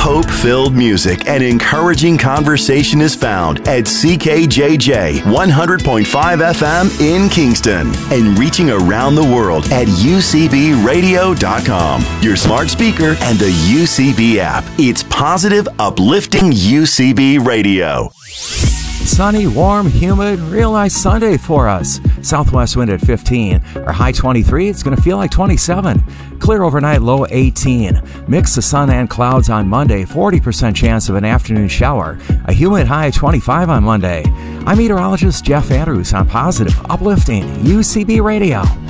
Hope-filled music and encouraging conversation is found at CKJJ 100.5 FM in Kingston and reaching around the world at UCBradio.com, your smart speaker, and the UCB app. It's positive, uplifting UCB Radio. Sunny, warm, humid, real nice Sunday for us. Southwest wind at 15. Our high 23, it's going to feel like 27. Clear overnight, low 18. Mix of sun and clouds on Monday, 40% chance of an afternoon shower. A humid high 25 on Monday. I'm meteorologist Jeff Andrews on positive, uplifting UCB Radio.